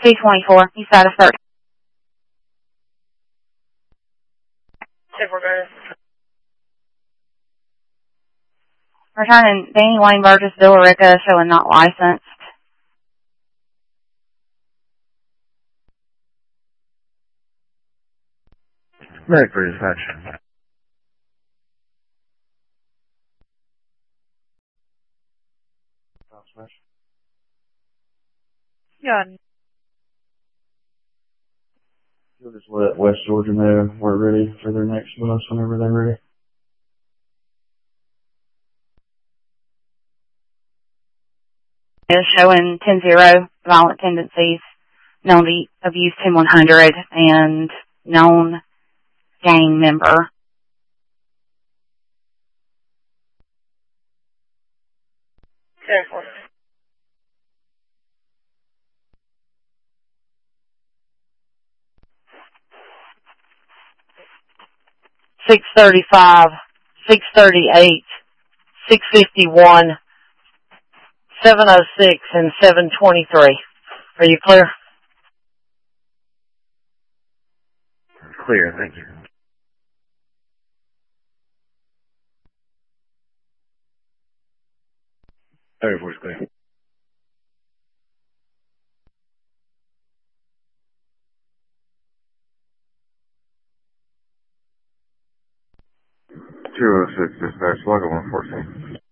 224, you status 13. We're good. Returning Danny Wayne Burgess, Villarica, showing not licensed. Medic for dispatch. Yeah. You'll just let West Georgia know we're ready for their next bus whenever they're ready. Is showing 10-0, violent tendencies, known to abuse 10-100, and known gang member. Careful. 635, 638, 651, 706, and 723. Are you clear? Clear, thank you. Air Force clear. Two 206 dispatch, log 114.